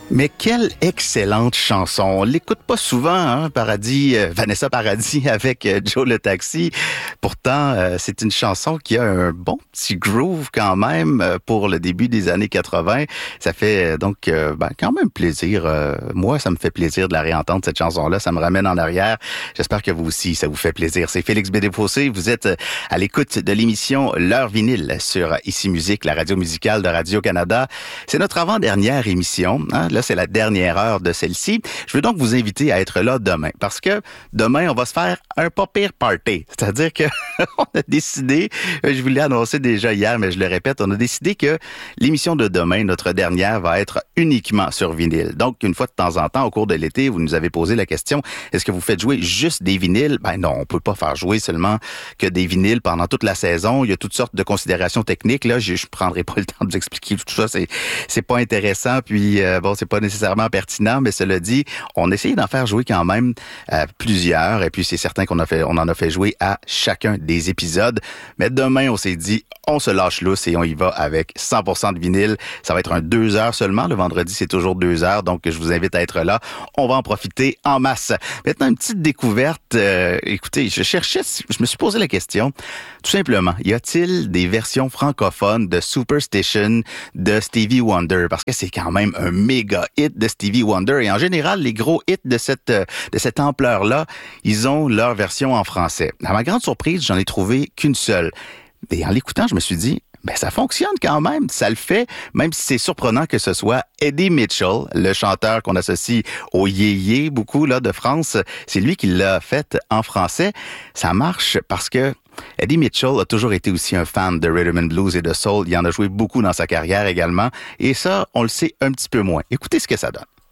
Mais quelle excellente chanson. On l'écoute pas souvent, hein, Paradis, Vanessa Paradis avec Joe le Taxi. Pourtant, c'est une chanson qui a un bon petit groove quand même pour le début des années 80. Ça fait donc quand même plaisir. Moi, ça me fait plaisir de la réentendre, cette chanson-là. Ça me ramène en arrière. J'espère que vous aussi, ça vous fait plaisir. C'est Félix Bédé-Fossé. Vous êtes à l'écoute de l'émission L'heure vinyle sur Ici Musique, la radio musicale de Radio-Canada. C'est notre avant-dernière émission, hein. Là, c'est la dernière heure de celle-ci. Je veux donc vous inviter à être là demain, parce que demain, on va se faire un pas pire party. C'est-à-dire que on a décidé, je vous l'ai annoncé déjà hier, mais je le répète, on a décidé que l'émission de demain, notre dernière, va être uniquement sur vinyle. Donc, une fois de temps en temps, au cours de l'été, vous nous avez posé la question, est-ce que vous faites jouer juste des vinyles? Ben non, on peut pas faire jouer seulement que des vinyles pendant toute la saison. Il y a toutes sortes de considérations techniques. Là, je prendrai pas le temps de vous expliquer tout ça. C'est pas intéressant. Puis, c'est pas nécessairement pertinent, mais cela dit, on a essayé d'en faire jouer quand même plusieurs, et puis c'est certain on en a fait jouer à chacun des épisodes. Mais demain, on s'est dit, on se lâche lousse et on y va avec 100% de vinyle. Ça va être un 2 heures seulement. Le vendredi, c'est toujours 2 heures, donc je vous invite à être là. On va en profiter en masse. Maintenant, une petite découverte. Écoutez, je me suis posé la question, tout simplement, y a-t-il des versions francophones de Superstition de Stevie Wonder? Parce que c'est quand même un méga hit de Stevie Wonder. Et en général, les gros hits de cette ampleur-là, ils ont leur version en français. À ma grande surprise, j'en ai trouvé qu'une seule. Et en l'écoutant, je me suis dit, ça fonctionne quand même, ça le fait, même si c'est surprenant que ce soit Eddie Mitchell, le chanteur qu'on associe au yéyé beaucoup là de France, c'est lui qui l'a fait en français. Ça marche parce que Eddie Mitchell a toujours été aussi un fan de rhythm and blues et de soul. Il en a joué beaucoup dans sa carrière également. Et ça, on le sait un petit peu moins. Écoutez ce que ça donne.